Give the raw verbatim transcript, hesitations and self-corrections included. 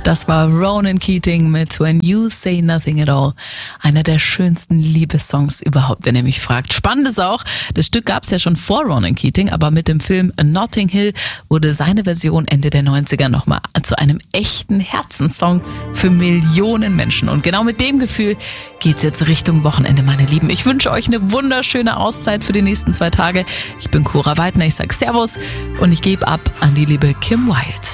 Das war Ronan Keating mit When You Say Nothing at All. Einer der schönsten Liebessongs überhaupt, wenn ihr mich fragt. Spannend ist auch, das Stück gab es ja schon vor Ronan Keating, aber mit dem Film Notting Hill wurde seine Version Ende der neunziger nochmal zu einem echten Herzenssong für Millionen Menschen. Und genau mit dem Gefühl geht's jetzt Richtung Wochenende, meine Lieben. Ich wünsche euch eine wunderschöne Auszeit für die nächsten zwei Tage. Ich bin Cora Weidner, ich sag Servus und ich gebe ab an die liebe Kim Wilde.